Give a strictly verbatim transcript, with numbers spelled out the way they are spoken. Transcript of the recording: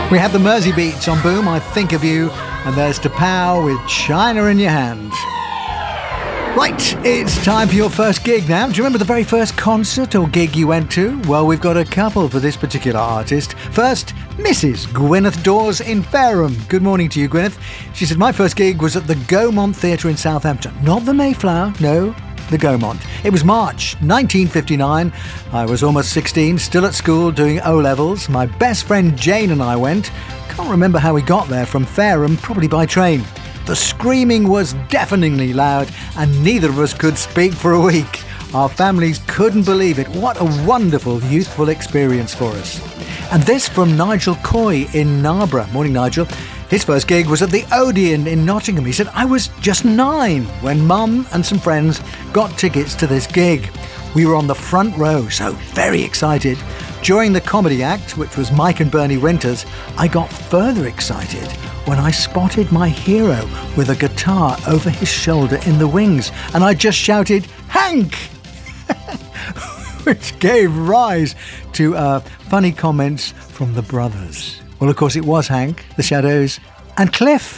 We had the Mersey Beats on Boom, I Think of You, and there's T'Pau with China in Your Hand. Right, it's time for your first gig now. Do you remember the very first concert or gig you went to? Well, we've got a couple for this particular artist. First, Missus Gwyneth Dawes in Fareham. Good morning to you, Gwyneth. She said, my first gig was at the Gaumont Theatre in Southampton. Not the Mayflower, no, the Gaumont. It was March nineteen fifty-nine. I was almost sixteen, still at school doing O-levels. My best friend Jane and I went. Can't remember how we got there from Fareham, probably by train. The screaming was deafeningly loud and neither of us could speak for a week. Our families couldn't believe it. What a wonderful youthful experience for us. And this from Nigel Coy in Narborough. Morning, Nigel. His first gig was at the Odeon in Nottingham. He said, I was just nine when Mum and some friends got tickets to this gig. We were on the front row, so very excited. During the comedy act, which was Mike and Bernie Winters, I got further excited when I spotted my hero with a guitar over his shoulder in the wings, and I just shouted, Hank! Which gave rise to uh, funny comments from the brothers. Well, of course, it was Hank, the Shadows, and Cliff.